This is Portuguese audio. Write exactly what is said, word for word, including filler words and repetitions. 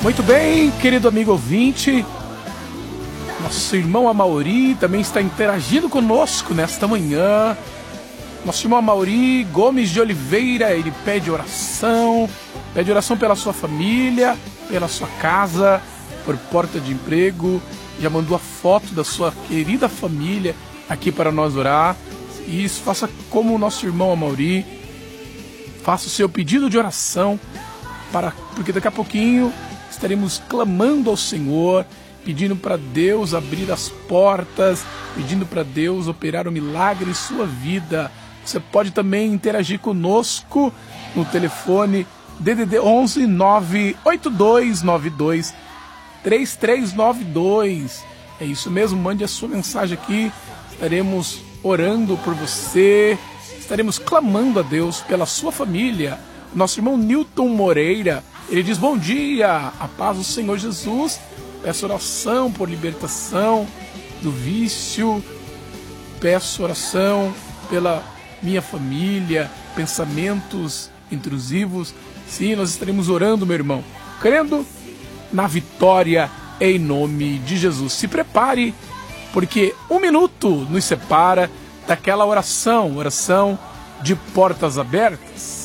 Muito bem, querido amigo ouvinte, nosso irmão Amauri também está interagindo conosco nesta manhã. Nosso irmão Amauri Gomes de Oliveira, ele pede oração, pede oração pela sua família, pela sua casa, por porta de emprego. Já mandou a foto da sua querida família aqui para nós orar. E isso, faça como o nosso irmão Amauri, faça o seu pedido de oração, para, porque daqui a pouquinho estaremos clamando ao Senhor, pedindo para Deus abrir as portas, pedindo para Deus operar um milagre em sua vida. Você pode também interagir conosco no telefone D D D onze nove oito dois nove dois três três nove dois. É isso mesmo, mande a sua mensagem aqui, estaremos orando por você, estaremos clamando a Deus pela sua família. Nosso irmão Newton Moreira, ele diz: bom dia, a paz do Senhor Jesus, peço oração por libertação do vício, peço oração pela minha família, pensamentos intrusivos. Sim, nós estaremos orando, meu irmão, crendo na vitória em nome de Jesus. Se prepare, porque um minuto nos separa daquela oração, oração de portas abertas.